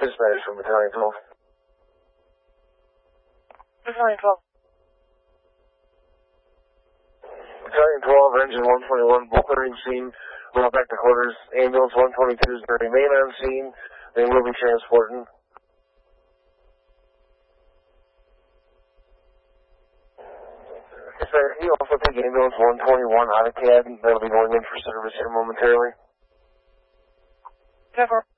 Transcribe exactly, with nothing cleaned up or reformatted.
Dispatch from Battalion twelve. Battalion twelve. Battalion twelve, engine one twenty-one, both clearing scene. Route back to quarters. Ambulance one twenty-two is going to remain on scene. They will be transporting. Sir, you also take ambulance one twenty-one out of cab. That'll be going in for service here momentarily. Cover.